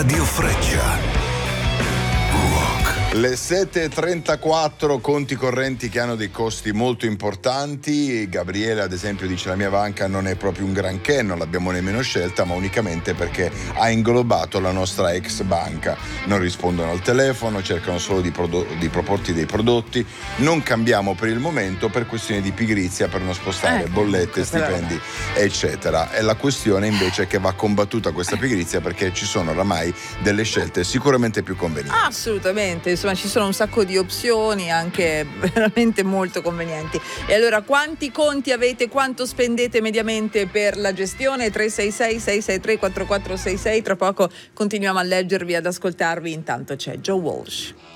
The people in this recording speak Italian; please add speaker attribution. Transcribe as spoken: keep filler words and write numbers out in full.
Speaker 1: Radio Freccia.
Speaker 2: Le sette e trentaquattro, conti correnti che hanno dei costi molto importanti. Gabriele ad esempio dice: la mia banca non è proprio un granché, non l'abbiamo nemmeno scelta, ma unicamente perché ha inglobato la nostra ex banca. Non rispondono al telefono, cercano solo di, prodo- di proporti dei prodotti, non cambiamo per il momento per questioni di pigrizia, per non spostare
Speaker 3: eh,
Speaker 2: bollette, stipendi eccetera. E la questione invece è che va combattuta questa pigrizia, perché ci sono oramai delle scelte sicuramente più convenienti.
Speaker 3: Assolutamente, insomma ci sono un sacco di opzioni anche veramente molto convenienti. E allora, quanti conti avete, quanto spendete mediamente per la gestione? Tre sei sei sei sei tre quattro quattro sei sei. Tra poco continuiamo a leggervi, ad ascoltarvi, intanto c'è Joe Walsh.